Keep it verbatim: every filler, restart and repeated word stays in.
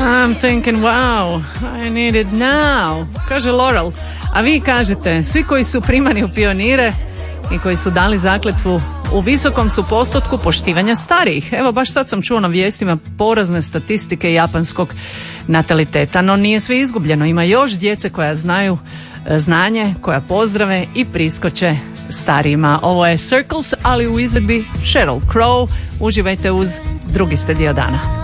I'm thinking, wow, I need it now, kaže Laurel. A vi kažete, svi koji su primani u pionire i koji su dali zakletvu u visokom su postotku poštivanja starijih. Evo, baš sad sam čuo na vijestima porazne statistike japanskog nataliteta, no nije sve izgubljeno. Ima još djece koja znaju znanje, koja pozdrave i priskoče starijima. Ovo je Circles, ali u izvedbi Sheryl Crow. Uživajte uz drugi ste dio dana.